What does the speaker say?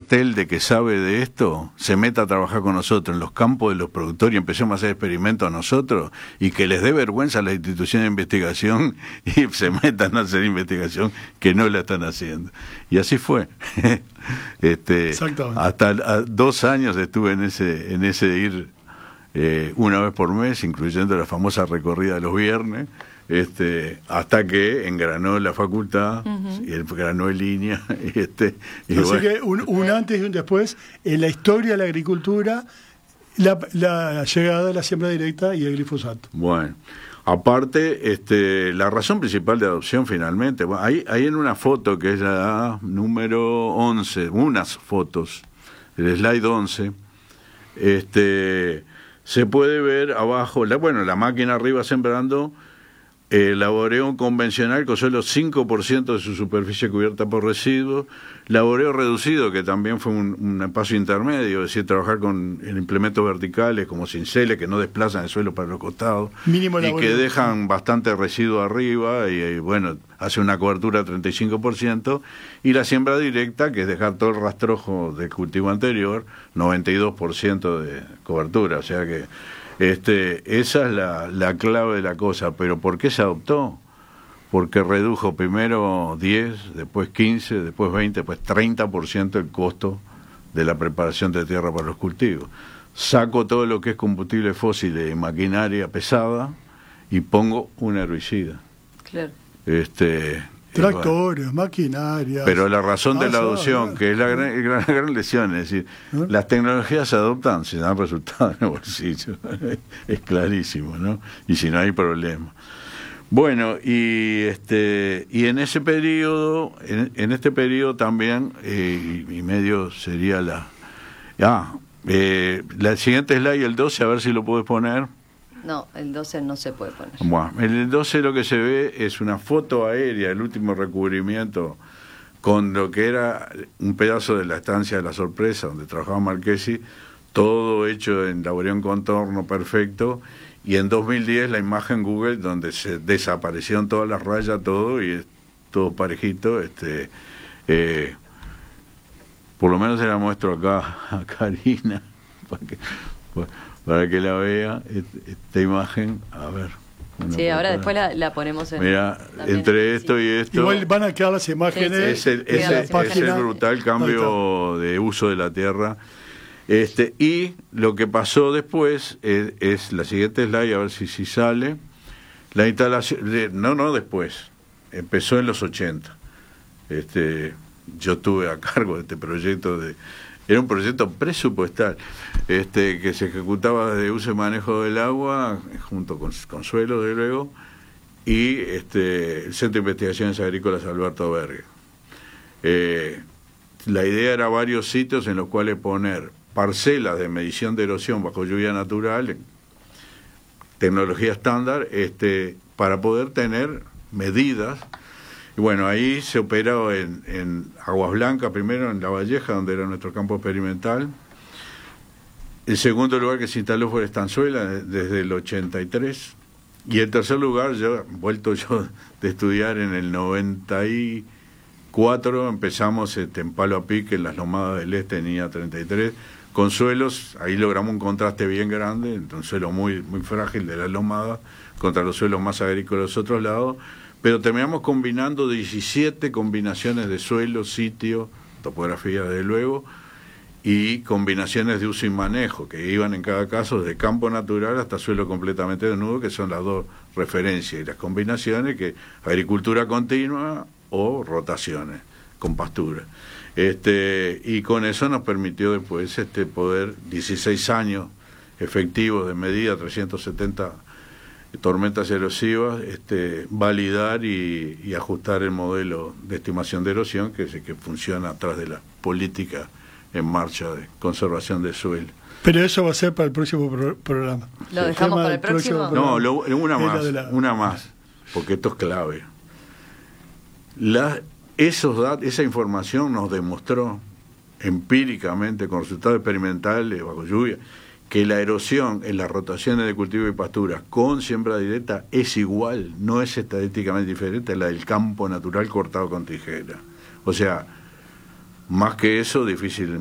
cartel de que sabe de esto se meta a trabajar con nosotros en los campos de los productores y empecemos a hacer experimentos nosotros, y que les dé vergüenza a la institución de investigación y se metan a hacer investigación que no la están haciendo. Y así fue. Exactamente. Hasta 2 años estuve en ese de ir una vez por mes, incluyendo la famosa recorrida de los viernes, hasta que engranó la facultad, y engranó en línea. Y así bueno. que un antes y un después en la historia de la agricultura, la llegada de la siembra directa y el glifosato. Bueno, aparte, la razón principal de adopción finalmente, bueno, ahí en una foto que es la número 11, unas fotos, el slide 11, se puede ver abajo, la máquina arriba sembrando laboreo convencional con solo 5% de su superficie cubierta por residuos, laboreo reducido, que también fue un paso intermedio, es decir, trabajar con implementos verticales como cinceles que no desplazan el suelo para los costados, Mínimo y laboreo, que dejan bastante residuo arriba, y bueno, hace una cobertura 35%, y la siembra directa, que es dejar todo el rastrojo del cultivo anterior, 92% de cobertura, o sea que esa es la clave de la cosa. Pero ¿por qué se adoptó? Porque redujo primero 10, después 15, después 20, después 30% el costo de la preparación de tierra para los cultivos. Saco todo lo que es combustible fósil y maquinaria pesada y pongo un herbicida. Claro. Tractores, maquinarias. Pero la razón de la adopción, que es la gran lesión, es decir, las tecnologías se adoptan, se dan resultados en el bolsillo. Es clarísimo, ¿no? Y si no hay problema. Bueno, y en ese periodo, en este periodo también, y medio sería la siguiente slide, el 12, a ver si lo puedes poner. No, el 12 no se puede poner. Bueno, en el 12 lo que se ve es una foto aérea, el último recubrimiento, con lo que era un pedazo de la estancia de La Sorpresa, donde trabajaba Marchesi, todo hecho en laboreo en contorno perfecto, y en 2010 la imagen Google, donde se desaparecieron todas las rayas, todo, y es todo parejito. Por lo menos se la muestro acá a Karina, para que la vea, esta imagen, a ver. Sí, ahora después la ponemos en... Mira, entre esto y esto... Igual van a quedar las imágenes. Es el brutal cambio de uso de la tierra. Y lo que pasó después es la siguiente slide, a ver si sale. La instalación... No después. Empezó en los 80. Yo estuve a cargo de este proyecto Era un proyecto presupuestal que se ejecutaba desde uso y manejo del agua, junto con suelo, de luego, y el Centro de Investigaciones Agrícolas Alberto Berger. La idea era varios sitios en los cuales poner parcelas de medición de erosión bajo lluvia natural, tecnología estándar, para poder tener medidas. Y bueno, ahí se operó en Aguas Blancas, primero en La Valleja, donde era nuestro campo experimental. El segundo lugar que se instaló fue Estanzuela, desde el 83. Y el tercer lugar, vuelto yo de estudiar en el 94, empezamos en Palo a Pique, en las Lomadas del Este, tenía 33, con suelos, ahí logramos un contraste bien grande, un suelo muy, muy frágil de las Lomadas, contra los suelos más agrícolas de otros lados, pero terminamos combinando 17 combinaciones de suelo, sitio, topografía desde luego, y combinaciones de uso y manejo, que iban en cada caso desde campo natural hasta suelo completamente desnudo, que son las dos referencias, y las combinaciones, que agricultura continua o rotaciones con pastura. Y con eso nos permitió después poder, 16 años efectivos de medida, 370 tormentas erosivas, validar y ajustar el modelo de estimación de erosión, que es el que funciona atrás de la política en marcha de conservación del suelo. Pero eso va a ser para el próximo programa. ¿Lo dejamos para el próximo? No, una más, porque esto es clave. Esa información nos demostró empíricamente, con resultados experimentales bajo lluvia, que la erosión en las rotaciones de cultivo y pasturas con siembra directa es igual, no es estadísticamente diferente a la del campo natural cortado con tijera. O sea, más que eso, difícil